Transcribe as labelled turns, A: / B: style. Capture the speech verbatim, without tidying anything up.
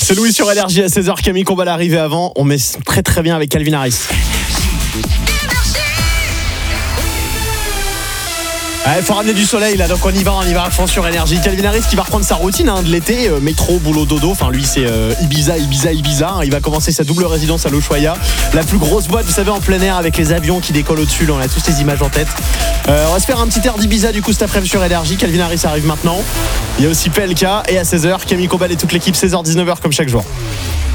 A: C'est Louis sur Énergie à seize heures. Camille Combal arrivé avant. On met très très bien avec Calvin Harris. Il ouais, faut ramener du soleil là, donc on y va, on y va à fond sur Énergie. Calvin Harris qui va reprendre sa routine hein, de l'été, euh, métro, boulot, dodo. Enfin lui c'est euh, Ibiza, Ibiza, Ibiza. Hein. Il va commencer sa double résidence à l'Ushuaïa, la plus grosse boîte, vous savez, en plein air avec les avions qui décollent au-dessus. Là, on a tous ces images en tête. Euh, on va se faire un petit air d'Ibiza du coup cet après-midi sur Énergie. Calvin Harris arrive maintenant. Il y a aussi P L K et à seize heures, Camille Combal et toute l'équipe, seize heures dix-neuf heures comme chaque jour.